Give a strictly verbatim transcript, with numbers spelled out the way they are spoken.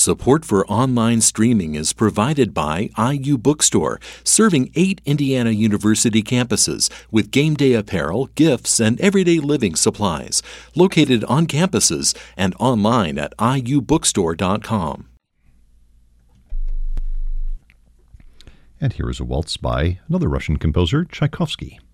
Support for online streaming is provided by I U Bookstore, serving eight Indiana University campuses with game day apparel, gifts, and everyday living supplies. Located on campuses and online at I U bookstore dot com. And here is a waltz by another Russian composer, Tchaikovsky.